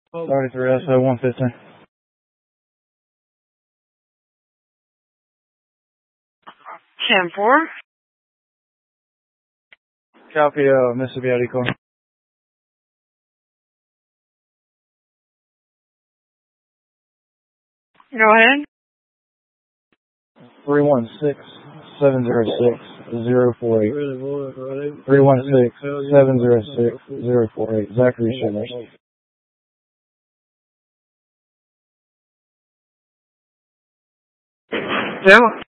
33 SO 115. Cam 4. Copy, Mississippi ID car. Go ahead. 316-706-048. 316-706-048. Zachary Shivers. Yeah.